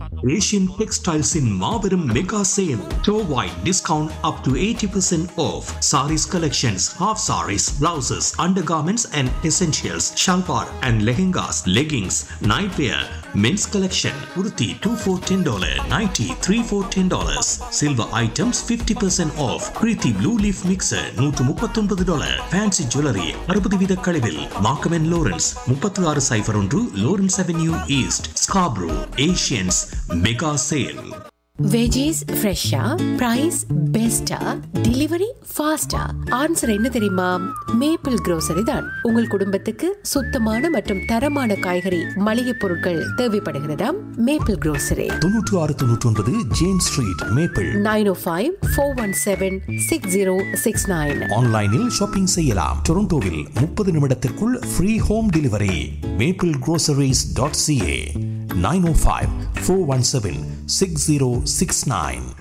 Asian Textiles in Marverum Mega Sale. Store-wide discount up to 80% off. Saris collections, half saris, blouses, undergarments and essentials, shalwar and lehengas, leggings, nightwear, men's collection, kurti 2 for $10, nighty 3 for $10. Silver items 50% off. Preeti Blue Leaf Mixer $139. Fancy Jewelry 60 வீத கழிவில். Markham and Lawrence 3601 Lawrence Avenue East, Scarborough. Asians Mega Sale. Veggies ஃப்ரெஷ்ஷா price பெஸ்டா delivery ஃபாஸ்டா answer என்ன தெரியுமா? Maple grocery தான். உங்கள் குடும்பத்துக்கு சுத்தமான மற்றும் தரமான காய்கறி மளிகை பொருட்கள் தேவைப்படுகிறதா? Maple grocery 9699 James street maple 905-417-6069. ஆன்லைனில் ஷாப்பிங் செய்யலாம். டொரண்டோவில் 30 நிமிடத்திற்குள் ஃப்ரீ ஹோம் டெலிவரி. maplegroceries.ca 905-417-6069.